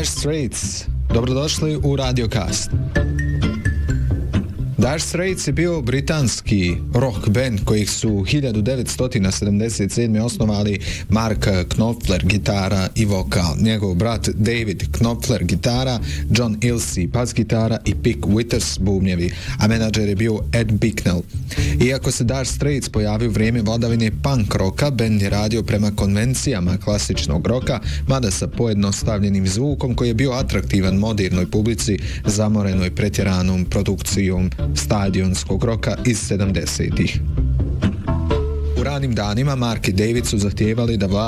Dire Straits, dobrodošli u Radiocast. Dire Straits je bio britanski rock band kojih su 1977. osnovali Mark Knopfler, gitara i vokal, njegov brat David Knopfler, gitara, John Ilsey, bas gitara i Pick Withers, bubnjevi, a menadžer je bio Ed Bicknell. Iako se Dire Straits pojavio u vrijeme vladavine punk roka, band je radio prema konvencijama klasičnog roka, mada sa pojednostavljenim zvukom koji je bio atraktivan modernoj publici zamorenoj pretjeranom produkcijom stadionskog roka iz 70-ih. U ranim danima Mark i David su zahtijevali da